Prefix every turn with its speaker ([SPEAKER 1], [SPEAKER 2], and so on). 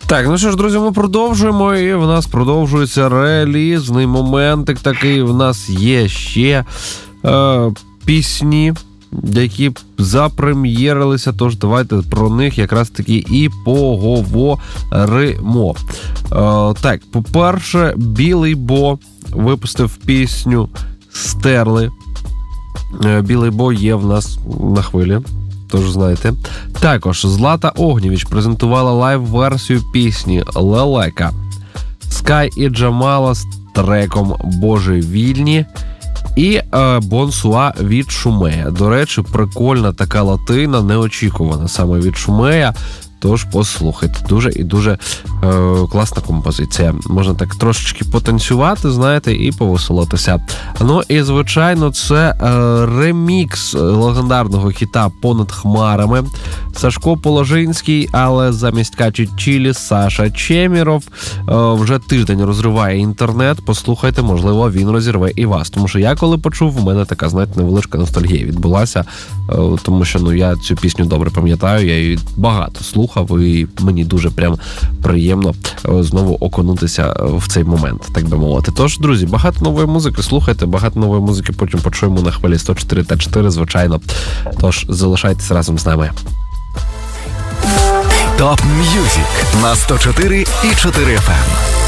[SPEAKER 1] Так, ну що ж, друзі, ми продовжуємо, і в нас продовжується релізний моментик такий. В нас є ще пісні, які запрем'єрилися, тож давайте про них якраз таки і поговоримо. Так, по-перше, Білий Бо випустив пісню «Стерли». Білий Бо є в нас на хвилі, тож знаєте. Також Злата Огнєвіч презентувала лайв-версію пісні «Лелека». Скай і Джамала з треком «Божевільні». І Бонсуа від Шумея. До речі, прикольна така латина, неочікувана саме від Шумея. Тож послухайте, дуже і дуже класна композиція. Можна так трошечки потанцювати, знаєте, і повеселитися. Ну і, звичайно, це ремікс легендарного хіта «Понад хмарами». Сашко Положинський, але замість Качі Чілі Саша Чеміров вже тиждень розриває інтернет. Послухайте, можливо, він розірве і вас. Тому що я коли почув, у мене така, знаєте, невеличка ностальгія відбулася. Тому що, я цю пісню добре пам'ятаю, я її багато слухав, і мені дуже прям приємно знову окунутися в цей момент, так би мовити. Тож, друзі, багато нової музики слухайте, багато нової музики потім почуємо на хвилі 104,4, звичайно. Тож, залишайтесь разом з нами.
[SPEAKER 2] Топ М'юзик на 104,4 FM.